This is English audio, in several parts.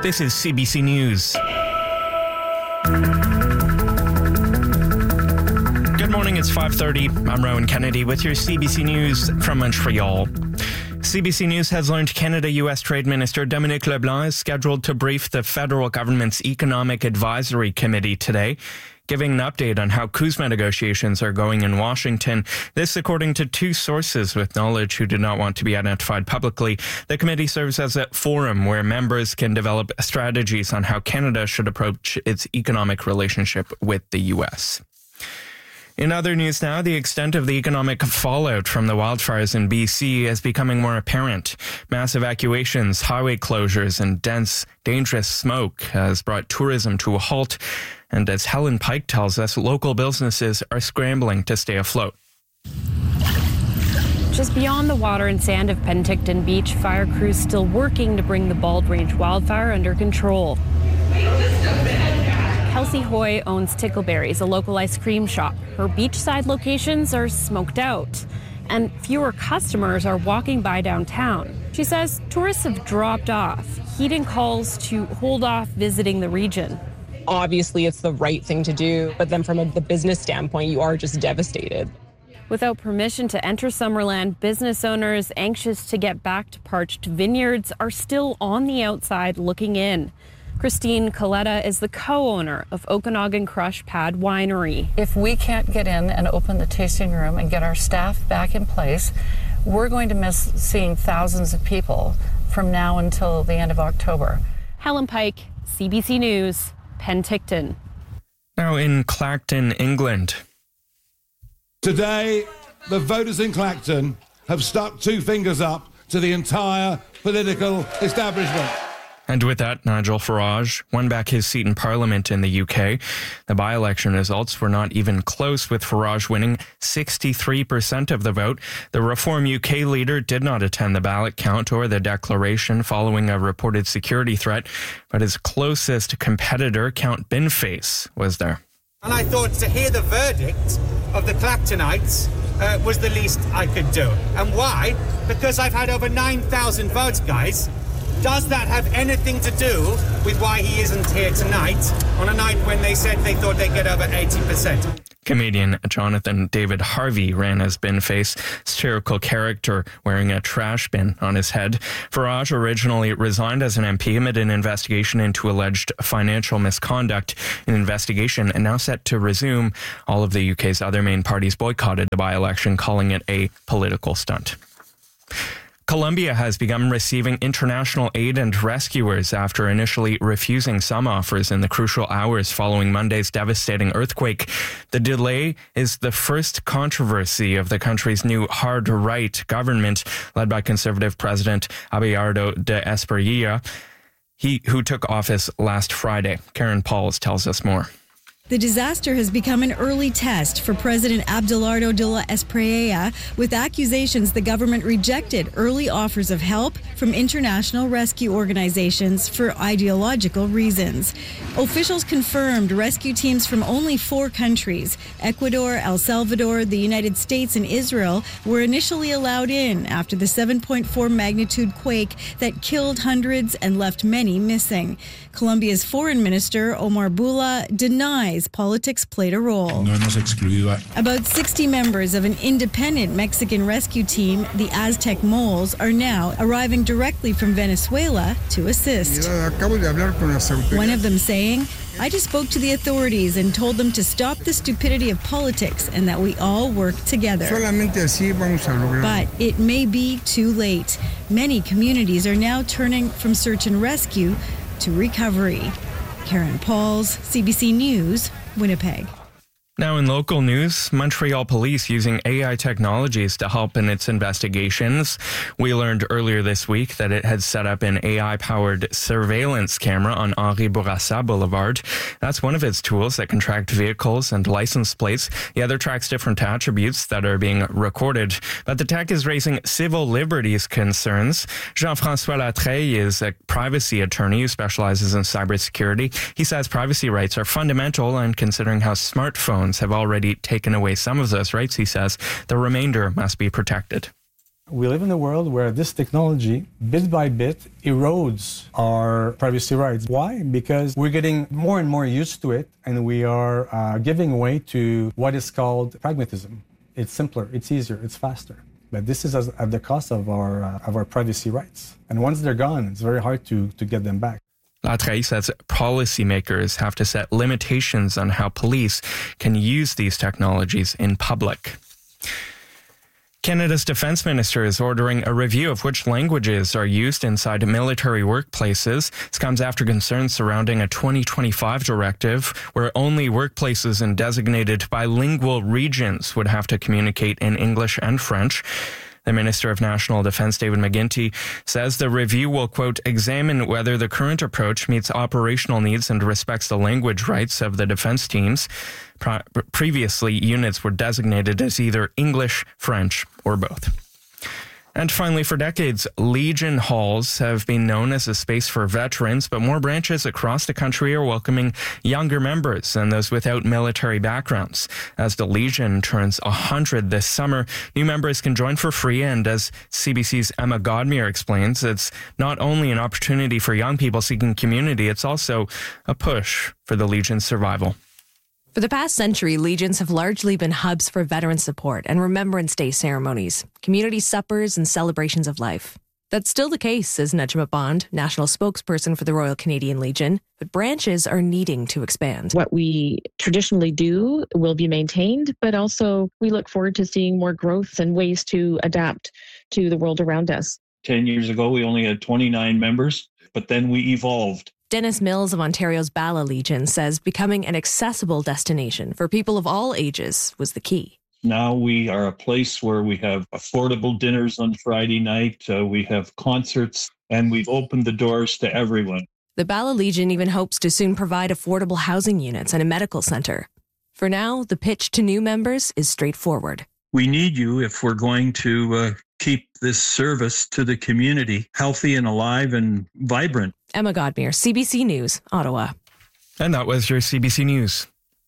This is CBC News. Good morning, it's 5:30. I'm Rowan Kennedy with your CBC News from Montreal. CBC News has learned Canada-US Trade Minister Dominic LeBlanc is scheduled to brief the federal government's Economic Advisory Committee today, giving an update on how CUSMA negotiations are going in Washington. This according to two sources with knowledge who did not want to be identified publicly. The committee serves as a forum where members can develop strategies on how Canada should approach its economic relationship with the U.S. In other news now, the extent of the economic fallout from the wildfires in BC is becoming more apparent. Mass evacuations, highway closures, and dense, dangerous smoke has brought tourism to a halt. And as Helen Pike tells us, local businesses are scrambling to stay afloat. Just beyond the water and sand of Penticton Beach, fire crews still working to bring the Bald Range wildfire under control. Kelsey Hoy owns Tickleberries, a local ice cream shop. Her beachside locations are smoked out, and fewer customers are walking by downtown. She says tourists have dropped off, heeding calls to hold off visiting the region. Obviously, it's the right thing to do, but then from the business standpoint, you are just devastated. Without permission to enter Summerland, business owners anxious to get back to parched vineyards are still on the outside looking in. Christine Coletta is the co-owner of Okanagan Crush Pad Winery. If we can't get in and open the tasting room and get our staff back in place, we're going to miss seeing thousands of people from now until the end of October. Helen Pike, CBC News, Penticton. Now in Clacton, England. Today, the voters in Clacton have stuck two fingers up to the entire political establishment. And with that, Nigel Farage won back his seat in Parliament in the UK. The by-election results were not even close, with Farage winning 63% of the vote. The Reform UK leader did not attend the ballot count or the declaration following a reported security threat, but his closest competitor, Count Binface, was there. And I thought to hear the verdict of the Clactonites was the least I could do. And why? Because I've had over 9,000 votes, guys. Does that have anything to do with why he isn't here tonight, on a night when they said they thought they'd get over 80%? Comedian Jonathan David Harvey ran as Binface, satirical character wearing a trash bin on his head. Farage originally resigned as an MP amid an investigation into alleged financial misconduct. An investigation and now set to resume. All of the UK's other main parties boycotted the by-election, calling it a political stunt. Colombia has begun receiving international aid and rescuers after initially refusing some offers in the crucial hours following Monday's devastating earthquake. The delay is the first controversy of the country's new hard-right government, led by Conservative President Abelardo de Esperilla, who took office last Friday. Karen Pauls tells us more. The disaster has become an early test for President Abelardo de la Espriella, with accusations the government rejected early offers of help from international rescue organizations for ideological reasons. Officials confirmed rescue teams from only 4 countries, Ecuador, El Salvador, the United States, and Israel, were initially allowed in after the 7.4 magnitude quake that killed hundreds and left many missing. Colombia's foreign minister, Omar Bula, denies politics played a role. About 60 members of an independent Mexican rescue team, the Aztec Moles, are now arriving directly from Venezuela to assist. One of them saying, "I just spoke to the authorities and told them to stop the stupidity of politics and that we all work together." But it may be too late. Many communities are now turning from search and rescue to recovery. Karen Pauls, CBC News, Winnipeg. Now in local news, Montreal police using AI technologies to help in its investigations. We learned earlier this week that it had set up an AI-powered surveillance camera on Henri Bourassa Boulevard. That's one of its tools that can track vehicles and license plates. The other tracks different attributes that are being recorded. But the tech is raising civil liberties concerns. Jean-François Latreille is a privacy attorney who specializes in cybersecurity. He says privacy rights are fundamental, and considering how smartphones have already taken away some of those rights, he says the remainder must be protected. We live in a world where this technology, bit by bit, erodes our privacy rights. Why? Because we're getting more and more used to it, and we are giving way to what is called pragmatism. It's simpler, it's easier, it's faster. But this is at the cost of our privacy rights. And once they're gone, it's very hard to get them back. Latreille says policymakers have to set limitations on how police can use these technologies in public. Canada's defence minister is ordering a review of which languages are used inside military workplaces. This comes after concerns surrounding a 2025 directive where only workplaces in designated bilingual regions would have to communicate in English and French. The Minister of National Defence, David McGuinty, says the review will, quote, examine whether the current approach meets operational needs and respects the language rights of the defence teams. Previously, units were designated as either English, French, or both. And finally, for decades, Legion Halls have been known as a space for veterans, but more branches across the country are welcoming younger members and those without military backgrounds. As the Legion turns 100 this summer, new members can join for free, and as CBC's Emma Godmere explains, it's not only an opportunity for young people seeking community, it's also a push for the Legion's survival. For the past century, Legions have largely been hubs for veteran support and Remembrance Day ceremonies, community suppers, and celebrations of life. That's still the case, says Najma Bond, national spokesperson for the Royal Canadian Legion, but branches are needing to expand. What we traditionally do will be maintained, but also we look forward to seeing more growth and ways to adapt to the world around us. 10 years ago, we only had 29 members, but then we evolved. Dennis Mills of Ontario's Bala Legion says becoming an accessible destination for people of all ages was the key. Now we are a place where we have affordable dinners on Friday night, we have concerts, and we've opened the doors to everyone. The Bala Legion even hopes to soon provide affordable housing units and a medical center. For now, the pitch to new members is straightforward. We need you if we're going to keep this service to the community healthy and alive and vibrant. Emma Godmere, CBC News, Ottawa. And that was your CBC News.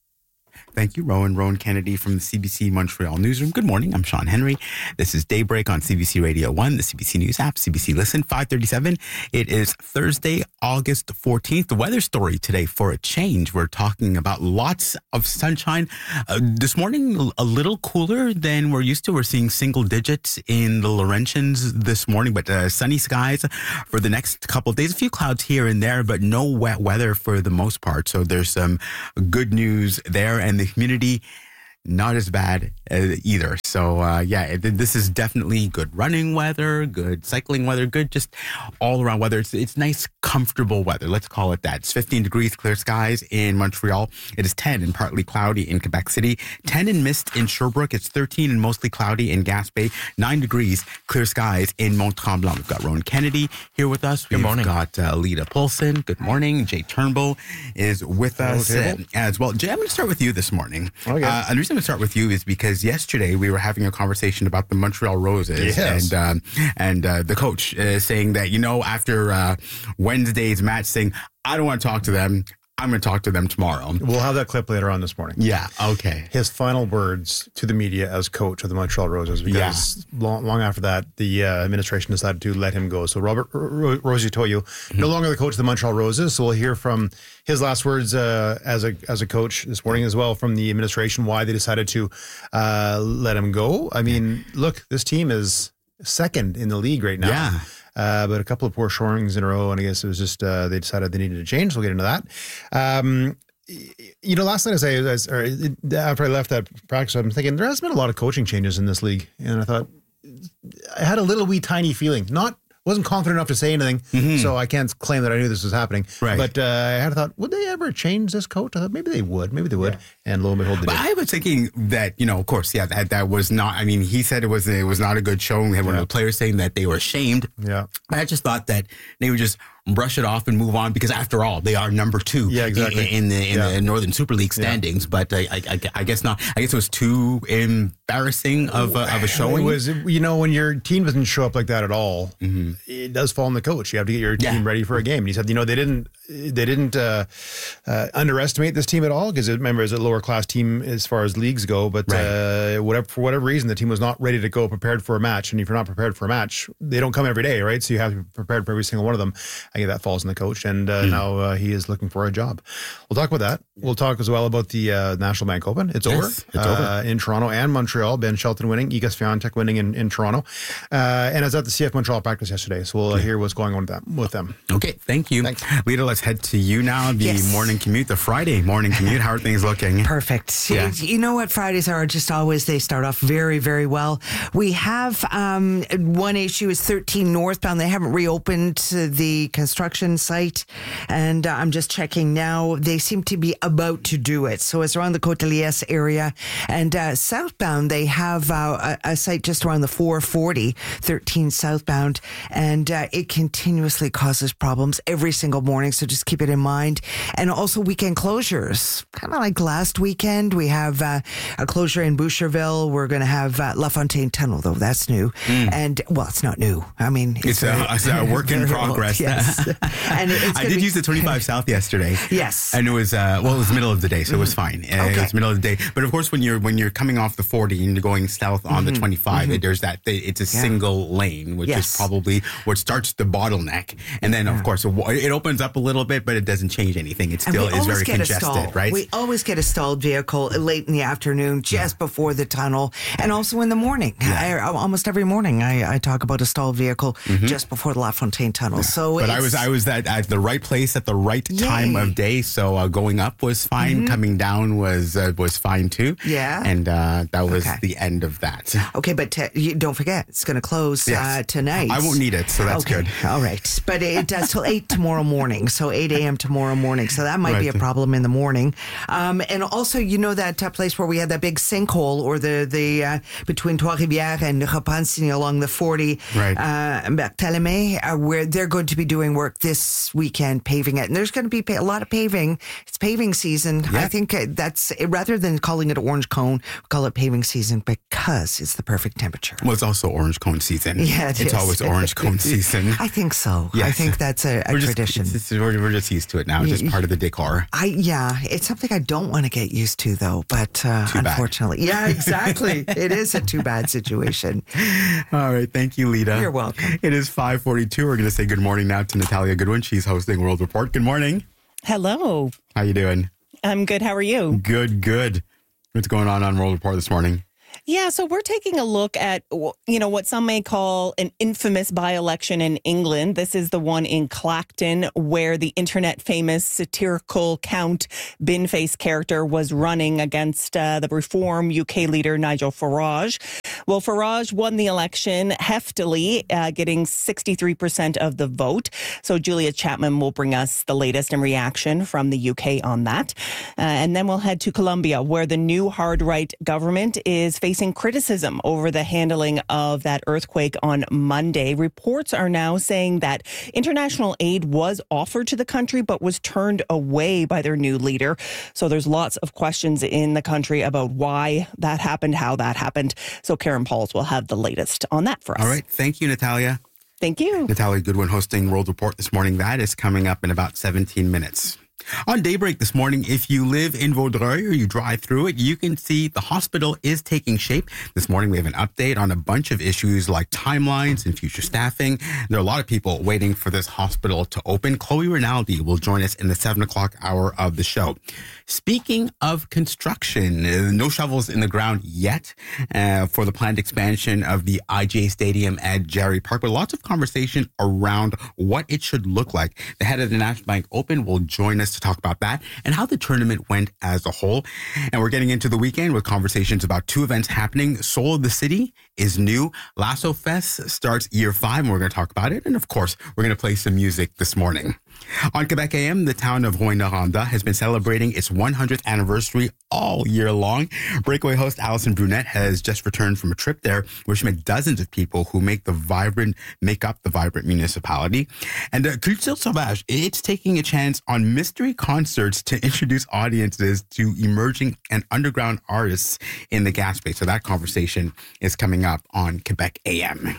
Thank you, Rowan Kennedy from the CBC Montreal Newsroom. Good morning. I'm Sean Henry. This is Daybreak on CBC Radio 1, the CBC News app, CBC Listen, 5:37. It is Thursday, August 14th. The weather story today, for a change, we're talking about lots of sunshine. This morning, a little cooler than we're used to. We're seeing single digits in the Laurentians this morning, but sunny skies for the next couple of days. A few clouds here and there, but no wet weather for the most part. So there's some good news there. And the humidity, not as bad either. So, this is definitely good running weather, good cycling weather, good just all around weather. It's nice, comfortable weather. Let's call it that. It's 15 degrees, clear skies in Montreal. It is 10 and partly cloudy in Quebec City. 10 and mist in Sherbrooke. It's 13 and mostly cloudy in Gaspé. 9 degrees, clear skies in Mont-Tremblant. We've got Rowan Kennedy here with us. We've got Lita Poulsen. Good morning. Jay Turnbull is with us as well. Jay, I'm going to start with you this morning. Okay. And the reason I'm going to start with you is because yesterday we were having a conversation about the Montreal Roses, and the coach saying that, after Wednesday's match, saying, I don't want to talk to them. I'm going to talk to them tomorrow. We'll have that clip later on this morning. Yeah, okay. His final words to the media as coach of the Montreal Roses, because long after that, the administration decided to let him go. So Robert Rosie Toyo, no longer the coach of the Montreal Roses. So we'll hear from his last words as a coach this morning as well from the administration, why they decided to let him go. I mean, look, this team is second in the league right now. Yeah. But a couple of poor showings in a row, and I guess it was just they decided they needed to change. So we'll get into that. Last night after I left that practice, I'm thinking there has been a lot of coaching changes in this league, and I thought I had a little wee tiny feeling. Wasn't confident enough to say anything, so I can't claim that I knew this was happening. Right. But I had a thought, would they ever change this coach? I thought maybe they would. And lo and behold, they did. I was thinking that, of course, that was not, I mean, he said it was not a good showing. We had one of the players saying that they were ashamed. Yeah. I just thought that they would just brush it off and move on, because after all, they are number 2 in the Northern Super League standings. But I guess not. I guess it was too embarrassing of a showing. It was, when your team doesn't show up like that at all, it does fall on the coach. You have to get your team ready for a game. And he said, they didn't underestimate this team at all, because remember, it's a lower class team as far as leagues go. But for whatever reason, the team was not ready to go prepared for a match. And if you're not prepared for a match, they don't come every day, right? So you have to be prepared for every single one of them. I think that falls on the coach, and now he is looking for a job. We'll talk about that. We'll talk as well about the National Bank Open. It's over. It's over in Toronto and Montreal. Ben Shelton winning, Iga Swiatek winning in Toronto, and I was at the CF Montreal practice yesterday. So we'll hear what's going on with them. Okay, thank you. Thanks. Lita, let's head to you now. The morning commute, the Friday morning commute. How are things looking? Perfect. Yeah. You know what Fridays are? Just always, they start off very, very well. We have one issue is 13 northbound. They haven't reopened the construction site, and I'm just checking now. They seem to be about to do it. So it's around the Côte-de-Liesse area. And southbound, they have a site just around the 440, 13 southbound, and it continuously causes problems every single morning. So just keep it in mind. And also weekend closures, kind of like last weekend. We have a closure in Boucherville. We're going to have La Fontaine Tunnel, though. That's new. And, well, it's not new. I mean, it's a work in progress. Yes. And I did use the 25 South yesterday. Yes. And it was, it was middle of the day, so it was fine. It was middle of the day. But of course, when you're coming off the 40 and you're going south on the 25, there's that, it's a single lane, which is probably what starts the bottleneck. And then, of course, it opens up a little bit, but it doesn't change anything. It still is very congested, right? We always get a stalled vehicle late in the afternoon, just before the tunnel, and also in the morning. Almost every morning, I talk about a stalled vehicle just before the La Fontaine Tunnel. So, but I was at the right place at the right time of day. So going up was fine, coming down was fine too. Yeah, and that was the end of that. Okay, but don't forget, it's going to close tonight. I won't need it, so that's good. All right, but it does till 8 tomorrow morning. So 8 a.m. tomorrow morning. So that might be a problem in the morning. And also, that place where we had that big sinkhole, or the between Trois-Rivières and Repentigny along the 40, Barthélemy, where they're going to be doing work this weekend, paving it. And there's going to be a lot of paving. It's paving season. I think that's, rather than calling it orange cone, we call it paving season because it's the perfect temperature. Well, it's also orange cone season. Yeah, it's always orange cone season. I think so. Yes. I think that's a tradition. We're just used to it now. It's just part of the decor. It's something I don't want to get used to, though. But unfortunately, exactly. It is a too bad situation. All right, thank you, Lita. You're welcome. It is 5:42. We're going to say good morning now to Natalia Goodwin. She's hosting World Report. Good morning. Hello. How you doing? I'm good. How are you? Good. What's going on World Report this morning? Yeah, so we're taking a look at, what some may call an infamous by-election in England. This is the one in Clacton, where the internet famous satirical Count Binface character was running against the Reform UK leader Nigel Farage. Well, Farage won the election heftily, getting 63% of the vote. So Julia Chapman will bring us the latest and reaction from the UK on that. And then we'll head to Colombia, where the new hard-right government is facing criticism over the handling of that earthquake on Monday. Reports are now saying that international aid was offered to the country but was turned away by their new leader. So there's lots of questions in the country about why that happened, how that happened. So Karen Pauls will have the latest on that for us. All right. Thank you, Natalia. Thank you. Natalia Goodwin hosting World Report this morning. That is coming up in about 17 minutes. On Daybreak this morning, if you live in Vaudreuil or you drive through it, you can see the hospital is taking shape. This morning, we have an update on a bunch of issues like timelines and future staffing. There are a lot of people waiting for this hospital to open. Chloe Rinaldi will join us in the 7 o'clock hour of the show. Speaking of construction, no shovels in the ground yet for the planned expansion of the IGA Stadium at Jarry Park, but lots of conversation around what it should look like. The head of the National Bank Open will join us to talk about that and how the tournament went as a whole. And we're getting into the weekend with conversations about 2 events happening. Soul of the City is new. Lasso Fest starts year 5, and we're going to talk about it. And of course, we're going to play some music this morning. On Quebec AM, the town of Rouyn-Noranda has been celebrating its 100th anniversary all year long. Breakaway host Alison Brunette has just returned from a trip there where she met dozens of people who make up the vibrant municipality. And Culture Sauvage, it's taking a chance on mystery concerts to introduce audiences to emerging and underground artists in the Gaspé. So that conversation is coming up on Quebec AM.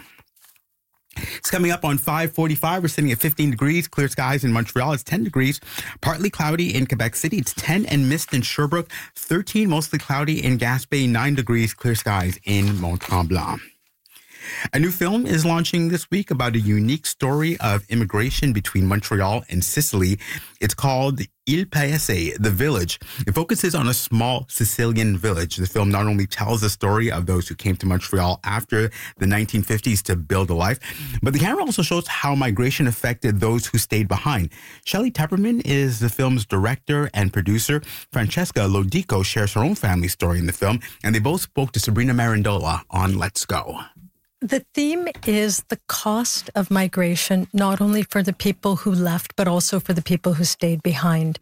It's coming up on 5:45. We're sitting at 15 degrees, clear skies in Montreal. It's 10 degrees, partly cloudy in Quebec City. It's 10 and mist in Sherbrooke, 13 mostly cloudy in Gaspé, 9 degrees, clear skies in Mont-Tremblant. A new film is launching this week about a unique story of immigration between Montreal and Sicily. It's called Il Paese, The Village. It focuses on a small Sicilian village. The film not only tells the story of those who came to Montreal after the 1950s to build a life, but the camera also shows how migration affected those who stayed behind. Shelley Tepperman is the film's director and producer. Francesca Lodico shares her own family story in the film, and they both spoke to Sabrina Marandola on Let's Go. The theme is the cost of migration, not only for the people who left, but also for the people who stayed behind.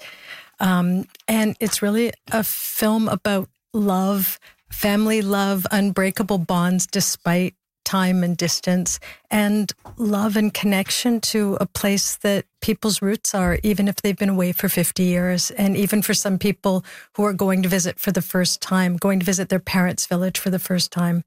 And it's really a film about love, family love, unbreakable bonds despite time and distance, and love and connection to a place that people's roots are, even if they've been away for 50 years. And even for some people who are going to visit for the first time, going to visit their parents' village for the first time.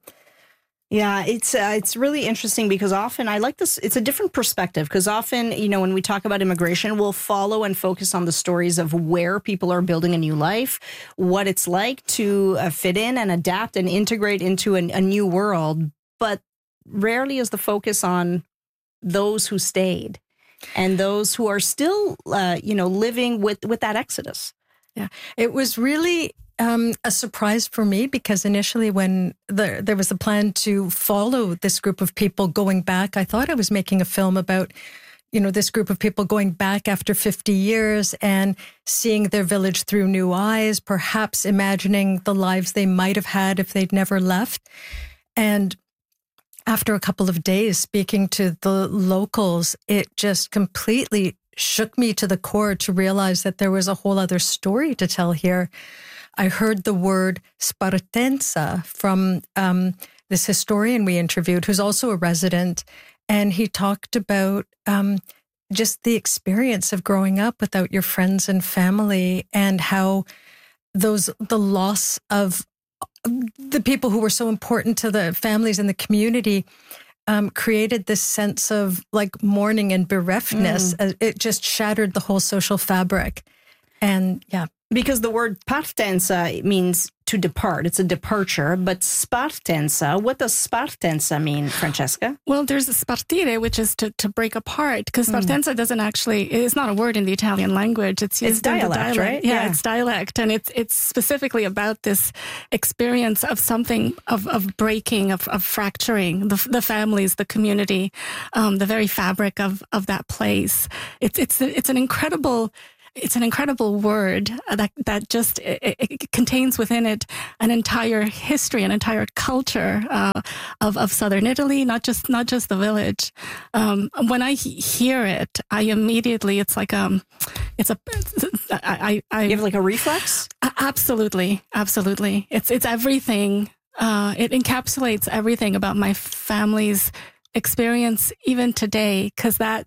Yeah, it's really interesting because often I like this. It's a different perspective because often, when we talk about immigration, we'll follow and focus on the stories of where people are building a new life, what it's like to fit in and adapt and integrate into a new world. But rarely is the focus on those who stayed and those who are still, living with that exodus. Yeah, it was really a surprise for me because initially when there was a plan to follow this group of people going back, I thought I was making a film about, this group of people going back after 50 years and seeing their village through new eyes, perhaps imagining the lives they might have had if they'd never left. And after a couple of days speaking to the locals, it just completely shook me to the core to realize that there was a whole other story to tell here. I heard the word Spartenza from this historian we interviewed, who's also a resident, and he talked about just the experience of growing up without your friends and family, and how the loss of the people who were so important to the families and the community created this sense of like mourning and bereftness. It just shattered the whole social fabric. And yeah. Because the word partenza means to depart. It's a departure. But Spartenza, what does Spartenza mean, Francesca? Well, there's a spartire, which is to break apart, because Spartenza doesn't actually, it's not a word in the Italian language. It's used in dialect, the dialect, right? Yeah, it's dialect. And it's specifically about this experience of something, of breaking, of fracturing the families, the community, the very fabric of that place. It's an incredible word that just it contains within it an entire history, an entire culture of Southern Italy, not just the village. When I hear it, I immediately you have like a reflex. Absolutely. It's everything. It encapsulates everything about my family's experience even today, because that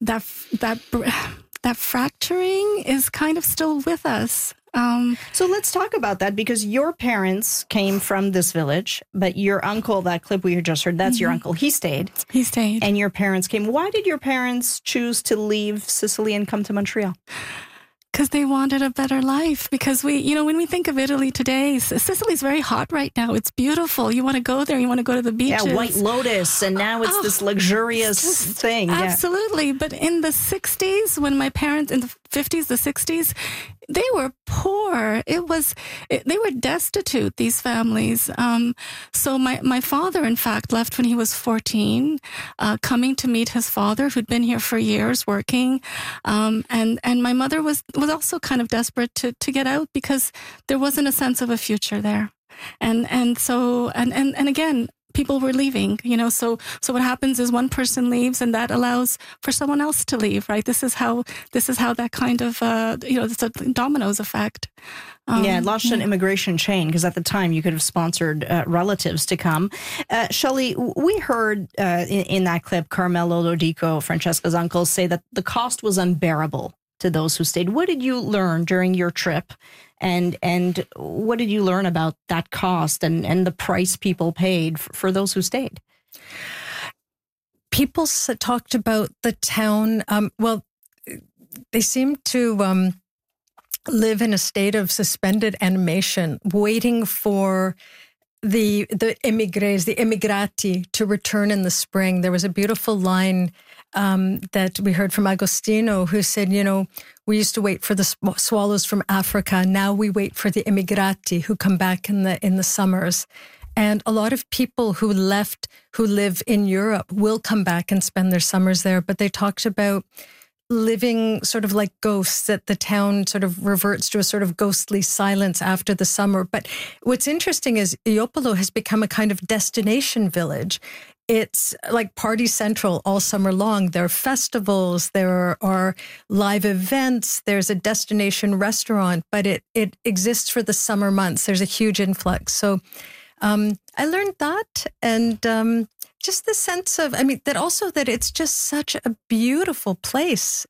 fracturing is kind of still with us. So let's talk about that, because your parents came from this village, but your uncle, that clip we just heard, that's your uncle. He stayed. And your parents came. Why did your parents choose to leave Sicily and come to Montreal? Because they wanted a better life. Because when we think of Italy today, Sicily's very hot right now. It's beautiful. You want to go there. You want to go to the beaches. Yeah, White Lotus. And now it's this luxurious thing. Absolutely. Yeah. But in the 60s, when my parents, in the 50s, the 60s, they were poor. They were destitute, these families. So my father, in fact, left when he was 14, coming to meet his father, who'd been here for years working. And my mother was also kind of desperate to get out, because there wasn't a sense of a future there. And so again, people were leaving, so what happens is one person leaves and that allows for someone else to leave, right? This is how that kind of, it's a dominoes effect. It launched an immigration chain because at the time you could have sponsored relatives to come. Shelley, we heard in that clip Carmelo Lodico, Francesca's uncle, say that the cost was unbearable to those who stayed. What did you learn during your trip? And what did you learn about that cost and the price people paid for those who stayed? People talked about the town. They seemed to live in a state of suspended animation, waiting for the immigrati to return in the spring. There was a beautiful line that we heard from Agostino, who said, we used to wait for the swallows from Africa. Now we wait for the immigrati who come back in the summers. And a lot of people who live in Europe will come back and spend their summers there. But they talked about living sort of like ghosts, that the town sort of reverts to a sort of ghostly silence after the summer. But what's interesting is Iopolo has become a kind of destination village. It's like party central all summer long. There are festivals, there are live events, there's a destination restaurant, but it exists for the summer months. There's a huge influx. So I learned that, and just the sense of, that it's just such a beautiful place.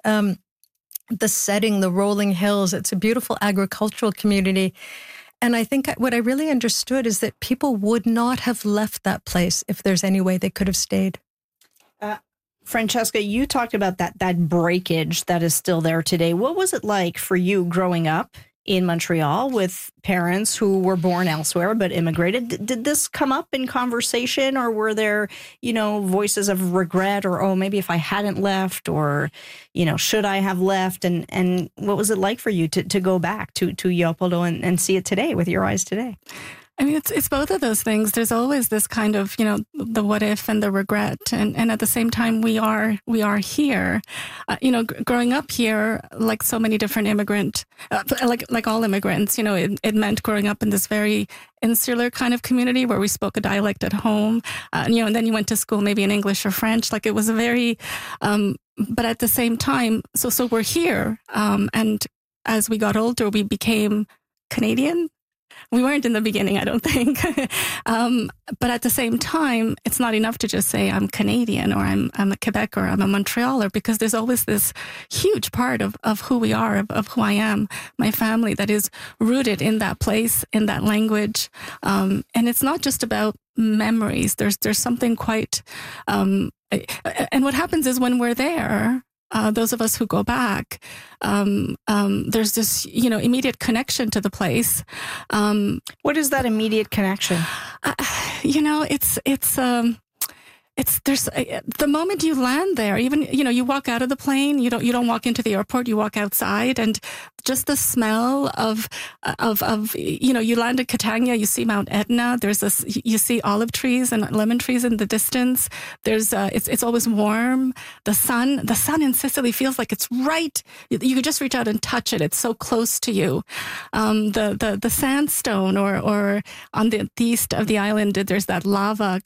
The setting, the rolling hills, it's a beautiful agricultural community. And I think what I really understood is that people would not have left that place if there's any way they could have stayed. Francesca, you talked about that breakage that is still there today. What was it like for you growing up in Montreal with parents who were born elsewhere but immigrated? Did this come up in conversation, or were there, voices of regret, or, maybe if I hadn't left, or, should I have left? And what was it like for you to go back to Iopolo and see it today with your eyes today? I mean, it's both of those things. There's always this kind of, the what if and the regret. And at the same time, we are here. Growing up here, like so many different like all immigrants, it meant growing up in this very insular kind of community where we spoke a dialect at home, and then you went to school maybe in English or French. Like it was a very, but at the same time, so we're here. And as we got older, we became Canadian. We weren't in the beginning, I don't think. But at the same time, it's not enough to just say I'm Canadian, or I'm a Quebecer, or I'm a Montrealer, because there's always this huge part of who we are, of who I am, my family, that is rooted in that place, in that language. And it's not just about memories. There's something quite... and what happens is when we're there... those of us who go back, there's this, immediate connection to the place. What is that immediate connection? There's the moment you land there, even, you walk out of the plane, you don't walk into the airport, you walk outside, and just the smell of, you land at Catania, you see Mount Etna, you see olive trees and lemon trees in the distance. There's, it's always warm. The sun in Sicily feels like it's right. You could just reach out and touch it. It's so close to you. The sandstone or on the east of the island, there's that lava